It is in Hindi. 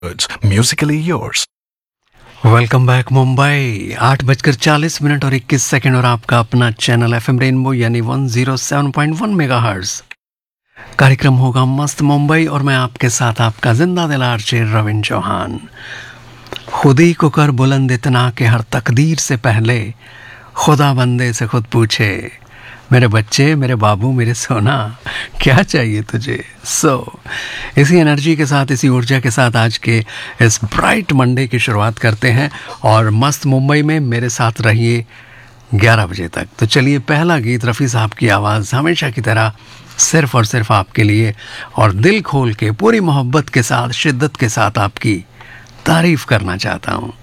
It's musically yours. Welcome back Mumbai. 8:40 और 21 और आपका अपना चैनल एफएम रेनबो यानी 107.1 मेगाहर्ट्ज। कार्यक्रम होगा मस्त मुंबई और मैं आपके साथ आपका जिंदा दिल आरजे रविंद्र चौहान। खुदी को कर बुलंद इतना कि हर तकदीर से पहले खुदा बंदे से खुद पूछे, मेरे बच्चे, मेरे बाबू, मेरे सोना, क्या चाहिए तुझे। इसी एनर्जी के साथ, इसी ऊर्जा के साथ आज के इस ब्राइट मंडे की शुरुआत करते हैं और मस्त मुंबई में मेरे साथ रहिए 11 बजे तक। तो चलिए, पहला गीत रफ़ी साहब की आवाज़ हमेशा की तरह सिर्फ और सिर्फ आपके लिए, और दिल खोल के पूरी मोहब्बत के साथ, शिद्दत के साथ आपकी तारीफ करना चाहता हूँ।